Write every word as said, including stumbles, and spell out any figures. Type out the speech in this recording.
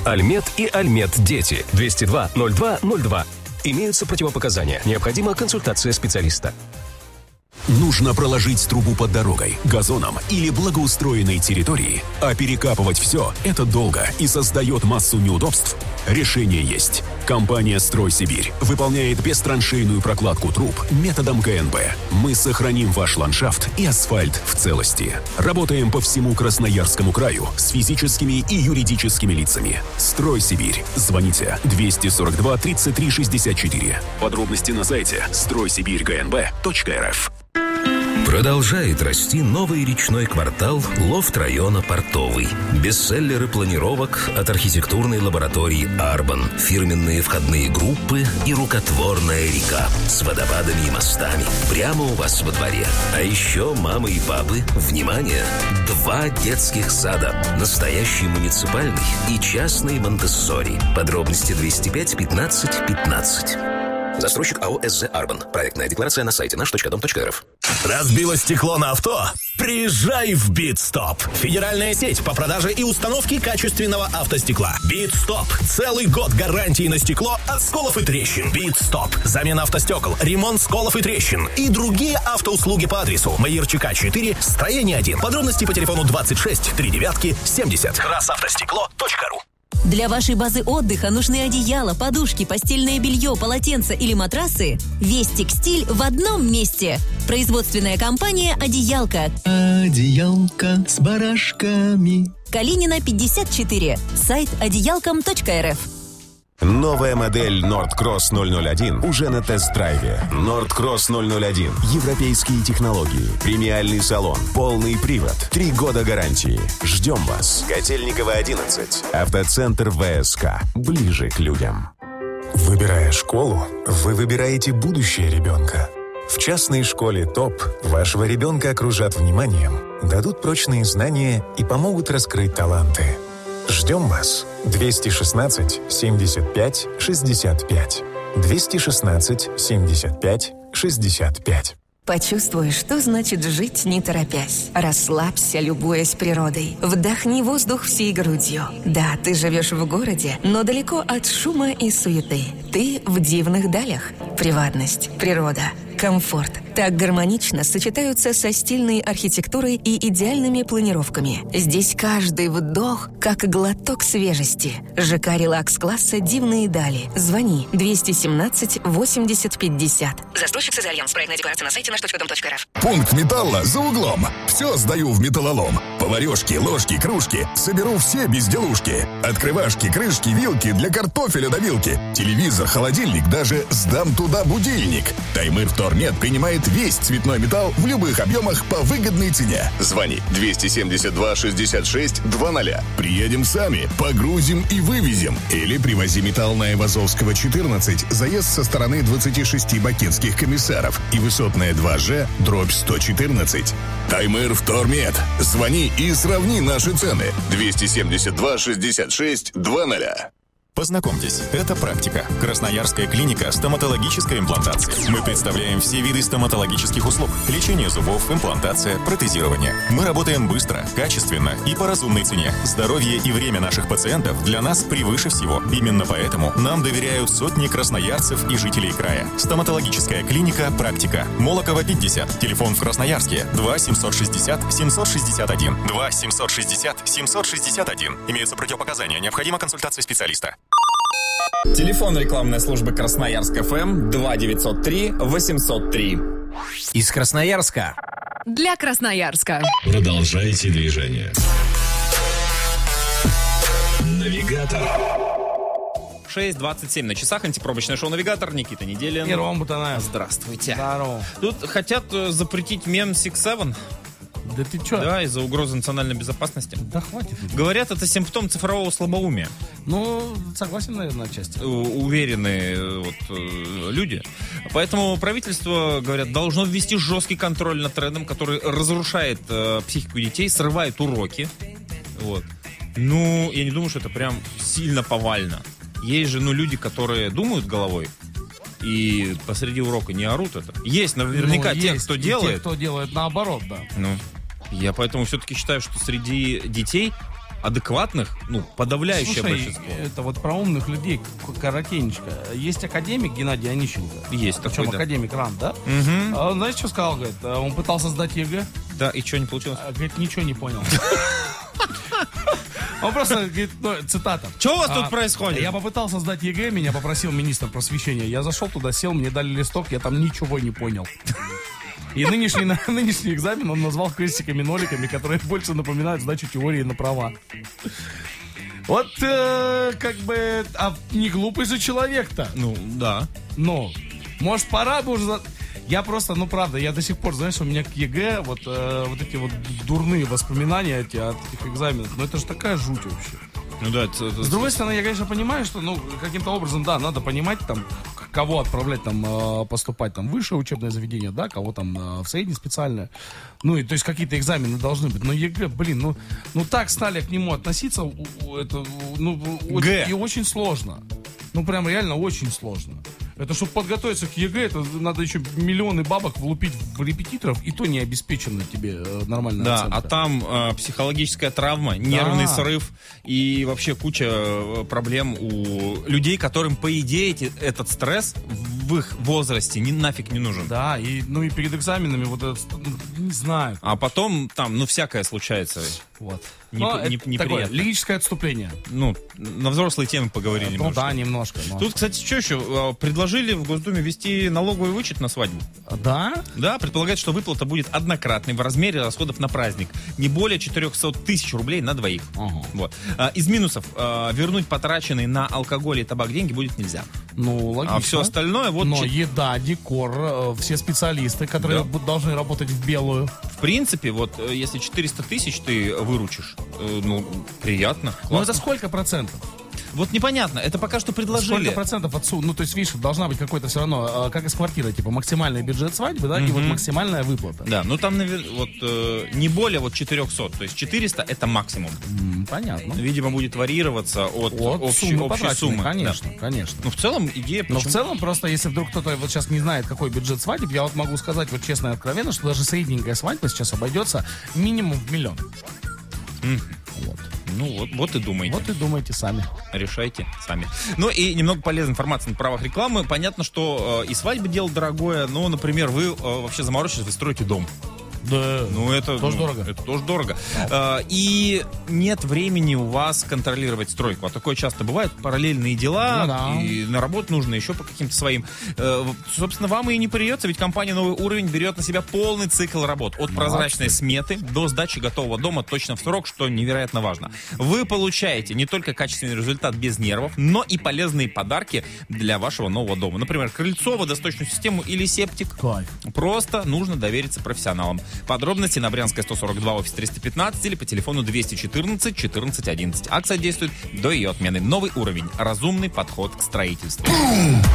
Альмет и Альмет Дети. двести два ноль два ноль два. Имеются противопоказания. Необходима консультация специалиста. Нужно проложить трубу под дорогой, газоном или благоустроенной территорией, а перекапывать все – это долго и создает массу неудобств? Решение есть. Компания «Стройсибирь» выполняет бестраншейную прокладку труб методом ка эн бэ. Мы сохраним ваш ландшафт и асфальт в целости. Работаем по всему Красноярскому краю с физическими и юридическими лицами. «Стройсибирь». Звоните двести сорок два тридцать три шестьдесят четыре. Подробности на сайте стройсибирь гэ эн бэ точка эр эф. Продолжает расти новый речной квартал лофт района Портовый. Бестселлеры планировок от архитектурной лаборатории «Арбан», фирменные входные группы и рукотворная река с водопадами и мостами прямо у вас во дворе. А еще мамы и папы, внимание, два детских сада, настоящий муниципальный и частный Монтессори. Подробности двести пять пятнадцать пятнадцать. Застройщик АО «эс зэ Арбан». Проектная декларация на сайте наш точка дом точка эр эф. Разбило стекло на авто? Приезжай в Битстоп. Федеральная сеть по продаже и установке качественного автостекла. Битстоп. Целый год гарантии на стекло от сколов и трещин. Битстоп. Замена автостекол, ремонт сколов и трещин и другие автоуслуги по адресу Маирчика четыре, строение один. Подробности по телефону двадцать шесть три девятки семьдесят. красавтостекло точка ру. Для вашей базы отдыха нужны одеяла, подушки, постельное белье, полотенца или матрасы? Весь текстиль в одном месте. Производственная компания «Одеялка». Одеялка с барашками. Калинина, пятьдесят четыре. Сайт одеялком точка эр эф. Новая модель Nord Cross ноль ноль один уже на тест-драйве. Nord Cross ноль ноль один. Европейские технологии, премиальный салон, полный привод, три года гарантии. Ждем вас. Котельниково, одиннадцать. Автоцентр вэ эс ка. Ближе к людям. Выбирая школу, вы выбираете будущее ребенка. В частной школе ТОП вашего ребенка окружат вниманием, дадут прочные знания и помогут раскрыть таланты. Ждем вас. двести шестнадцать семьдесят пять шестьдесят пять. двести шестнадцать семьдесят пять шестьдесят пять. Почувствуй, что значит жить не торопясь. Расслабься, любуясь природой. Вдохни воздух всей грудью. Да, ты живешь в городе, но далеко от шума и суеты. Ты в дивных далях. Приватность, природа, комфорт так гармонично сочетаются со стильной архитектурой и идеальными планировками. Здесь каждый вдох как глоток свежести. ЖК «Релакс-класса» «Дивные дали». Звони двести семнадцать восемьдесят пятьдесят. Застройщик «Созальянс». Проектная декларация на сайте наш точка дом точка эр эф. Пункт металла за углом. Все сдаю в металлолом. Поварешки, ложки, кружки. Соберу все безделушки. Открывашки, крышки, вилки для картофеля до вилки. Телевизор, холодильник, даже сдам туда будильник. Таймыр Втормет принимает весь цветной металл в любых объемах по выгодной цене. Звони двести семьдесят два шестьдесят шесть двадцать. Приедем сами, погрузим и вывезем. Или привози металл на Айвазовского, четырнадцать, заезд со стороны двадцати шести бакинских комиссаров и высотная два жэ, дробь сто четырнадцать. Таймыр Втормет. Звони и сравни наши цены. двести семьдесят два шестьдесят шесть двадцать. Познакомьтесь, это практика. Красноярская клиника стоматологической имплантации. Мы представляем все виды стоматологических услуг. Лечение зубов, имплантация, протезирование. Мы работаем быстро, качественно и по разумной цене. Здоровье и время наших пациентов для нас превыше всего. Именно поэтому нам доверяют сотни красноярцев и жителей края. Стоматологическая клиника «Практика». Молокова, пятьдесят. Телефон в Красноярске два семьсот шестьдесят семьсот шестьдесят один. два семьсот шестьдесят семьсот шестьдесят один. Имеются противопоказания. Необходима консультация специалиста. Телефон рекламной службы Красноярск эф эм два девятьсот три восемьсот три. Из Красноярска. Для Красноярска. Продолжайте движение. Навигатор. шесть двадцать семь на часах. Антипробочное шоу «Навигатор». Никита Неделин. И Ром Бутанаев. Здравствуйте. Здорово. Тут хотят запретить мем шесть семь. Да ты чё? Да, из-за угрозы национальной безопасности. Да хватит. Говорят, это симптом цифрового слабоумия. Ну, согласен, наверное, отчасти. Уверенные вот, люди. Поэтому правительство, говорят, должно ввести жесткий контроль над трендом, который разрушает э, психику детей, срывает уроки. Вот. Ну, я не думаю, что это прям сильно повально. Есть же, ну, люди, которые думают головой и посреди урока не орут это. Есть наверняка ну, те, есть, кто делает. Те, кто делает наоборот, да. Ну, я поэтому все-таки считаю, что среди детей адекватных, ну, подавляющее Слушай, большинство. это вот про умных людей, к- коротенечко. Есть академик Геннадий Онищенко. Есть Причем такой, да. академик РАН, да? Мгм. А он, знаешь, что сказал? Говорит, а, он пытался сдать ЕГЭ. Да, и что, не получилось? А, говорит, ничего не понял. Он просто, говорит, ну, цитата. Что у вас А, тут происходит? Я попытался сдать ЕГЭ, меня попросил министр просвещения. Я зашел туда, сел, мне дали листок, я там ничего не понял. И нынешний, на- нынешний экзамен он назвал крестиками-ноликами, которые больше напоминают сдачу теории на права. Вот, э, как бы, а не глупый же человек-то. Ну, да. Ну, может, пора бы уже... за- Я просто, ну, правда, я до сих пор, знаешь, у меня к ЕГЭ вот, э, вот эти вот дурные воспоминания эти от этих экзаменов. Ну, это же такая жуть вообще. Ну да, это, это- С другой стороны, я, конечно, понимаю, что, ну, каким-то образом, да, надо понимать, там, к- кого отправлять, там, э, поступать, там, в высшее учебное заведение, да, кого там э, в среднее специальное. Ну, и, то есть, какие-то экзамены должны быть. Но ЕГЭ, блин, ну, ну так стали к нему относиться, у- у- это, ну, очень, Г. и очень сложно. Ну, прям реально очень сложно. Это, чтобы подготовиться к ЕГЭ, это надо еще миллионы бабок влупить в репетиторов, и то не обеспечена тебе э, нормальная Да, оценка. а там э, психологическая травма, нервный срыв и вообще куча э, проблем у людей, которым, по идее, эти- этот стресс в их возрасте не, нафиг не нужен. Да, и, ну и перед экзаменами вот это, ну, не знаю. А потом там, ну, всякое случается. Вот. Не- Но не- это неприятно. такое лирическое отступление. Ну, на взрослые темы поговорили Ну немножко. да, немножко. но- Тут, кстати, что еще? Э, Предложили в Госдуме ввести налоговый вычет на свадьбу. Да? Да, предполагается, что выплата будет однократной в размере расходов на праздник. Не более четыреста тысяч рублей на двоих. Вот. А, Из минусов э, вернуть потраченные на алкоголь и табак деньги будет нельзя. Ну, логично. А все остальное, вот... Но чет- еда, декор, э, все специалисты, которые Да. будут- должны работать в белую. В принципе, вот э, если четыреста тысяч ты выручишь, э, ну, приятно. Ну, классно. это сколько процентов? Вот непонятно, это пока что предложили. Сколько процентов от су- Ну, то есть, видишь, должна быть какой-то все равно, э, как из квартиры, типа, максимальный бюджет свадьбы, да, и вот Мгм. максимальная выплата. Да, ну там навер- вот э, не более вот четыреста, то есть четыреста это максимум. М, понятно. Видимо, будет варьироваться от, От общей, суммы общей потраченной, суммы. конечно, Да. конечно. Ну, в целом, идея... Но в почему- целом, просто если вдруг кто-то вот сейчас не знает, какой бюджет свадеб, я вот могу сказать вот честно и откровенно, что даже средненькая свадьба сейчас обойдется минимум в миллион. М. Вот. Ну вот, вот и думайте. Вот и думайте сами. Решайте сами. Ну и немного полезной информации на правах рекламы. Понятно, что э, и свадьба дело дорогое, но, например, вы э, вообще заморочитесь, вы строите дом. Да. Ну, это... Тоже ну, дорого. Это тоже дорого. Э, и нет времени у вас контролировать стройку. А такое часто бывает. Параллельные дела. Ну да. И на работу нужно еще по каким-то своим. Э, собственно, вам и не придется, ведь компания «Новый уровень» берет на себя полный цикл работ. От прозрачной сметы до сдачи готового дома точно в срок, что невероятно важно. Вы получаете не только качественный результат без нервов, но и полезные подарки для вашего нового дома. Например, крыльцо, водосточную систему или септик. Кайф. Просто нужно довериться профессионалам. Подробности на Брянская сто сорок два, офис триста пятнадцать или по телефону двести четырнадцать четырнадцать одиннадцать. Акция действует до ее отмены. Новый уровень. Разумный подход к строительству.